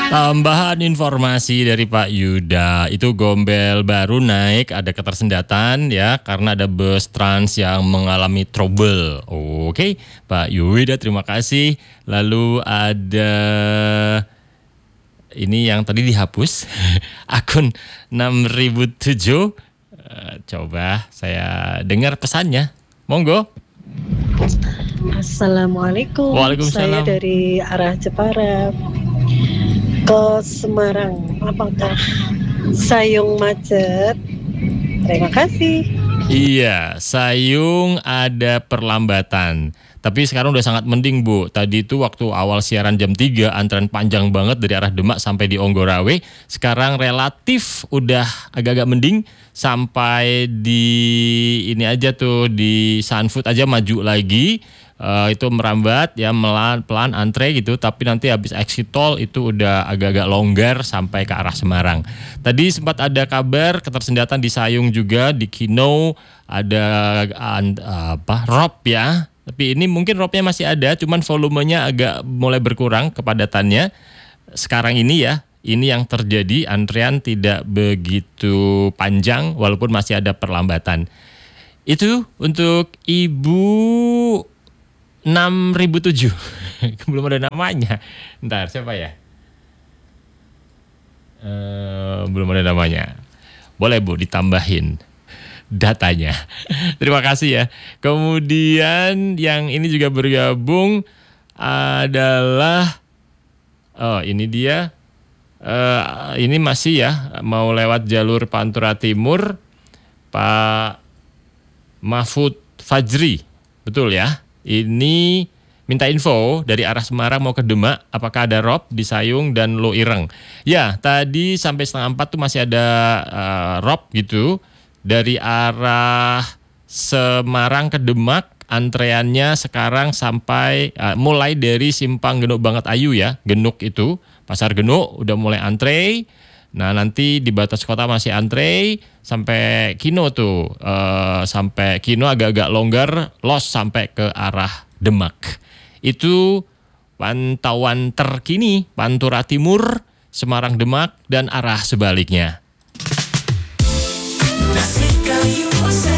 Tambahan informasi dari Pak Yuda, itu Gombel baru naik ada ketersendatan ya karena ada bus Trans yang mengalami trouble. Oke, Pak Yuda terima kasih. Lalu ada ini yang tadi dihapus akun 6007. Coba saya dengar pesannya. Monggo. Assalamualaikum. Waalaikumsalam. Saya dari arah Jepara ke Semarang. Apakah Sayung macet? Terima kasih. Iya, Sayung ada perlambatan. Tapi sekarang udah sangat mending, Bu. Tadi itu waktu awal siaran jam 3, antrean panjang banget dari arah Demak sampai di Onggorawe. Sekarang relatif udah agak-agak mending. Sampai di ini aja tuh, di Sunfood aja maju lagi. Itu merambat ya, pelan antre gitu, tapi nanti habis exit tol itu udah agak-agak longgar sampai ke arah Semarang. Tadi sempat ada kabar ketersendatan di Sayung juga, di Kino ada rob ya. Tapi ini mungkin robnya masih ada, cuman volumenya agak mulai berkurang kepadatannya. Sekarang ini ya, ini yang terjadi, antrean tidak begitu panjang walaupun masih ada perlambatan. Itu untuk Ibu 6007. Belum ada namanya. Ntar siapa ya? Belum ada namanya. Boleh Bu ditambahin datanya. Terima kasih ya. Kemudian yang ini juga bergabung adalah ini dia. Ini masih ya mau lewat jalur Pantura Timur, Pak Mahfud Fajri. Betul ya? Ini minta info dari arah Semarang mau ke Demak, apakah ada rob di Sayung dan Lo Ireng. Ya, tadi sampai 3:30 tuh masih ada rob gitu. Dari arah Semarang ke Demak, antreannya sekarang sampai mulai dari Simpang Genuk Banget Ayu ya, Genuk itu, Pasar Genuk udah mulai antre. Nah nanti di batas kota masih antre sampai Kino tuh, sampai Kino agak-agak longgar, los sampai ke arah Demak. Itu pantauan terkini Pantura Timur, Semarang Demak dan arah sebaliknya.